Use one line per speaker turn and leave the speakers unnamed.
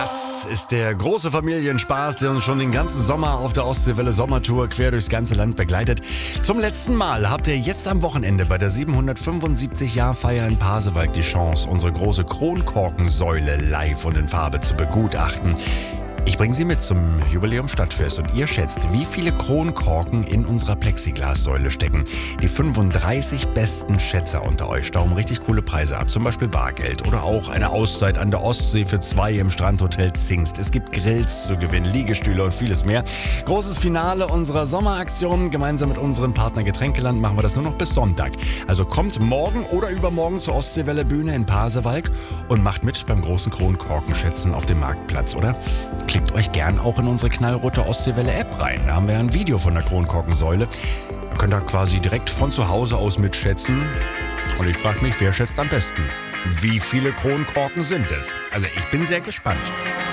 Das ist der große Familienspaß, der uns schon den ganzen Sommer auf der Ostseewelle Sommertour quer durchs ganze Land begleitet. Zum letzten Mal habt ihr jetzt am Wochenende bei der 775-Jahr-Feier in Pasewalk die Chance, unsere große Kronkorkensäule live und in Farbe zu begutachten. Ich bringe Sie mit zum Jubiläumsstadtfest und ihr schätzt, wie viele Kronkorken in unserer Plexiglassäule stecken. Die 35 besten Schätzer unter euch stauben richtig coole Preise ab, zum Beispiel Bargeld oder auch eine Auszeit an der Ostsee für 2 im Strandhotel Zingst. Es gibt Grills zu gewinnen, Liegestühle und vieles mehr. Großes Finale unserer Sommeraktion. Gemeinsam mit unserem Partner Getränkeland machen wir das nur noch bis Sonntag. Also kommt morgen oder übermorgen zur Ostseewelle Bühne in Pasewalk und macht mit beim großen Kronkorkenschätzen auf dem Marktplatz, oder? Klickt euch gern auch in unsere knallrote Ostseewelle-App rein. Da haben wir ein Video von der Kronkorkensäule. Ihr könnt da quasi direkt von zu Hause aus mitschätzen. Und ich frage mich, wer schätzt am besten? Wie viele Kronkorken sind es? Also ich bin sehr gespannt.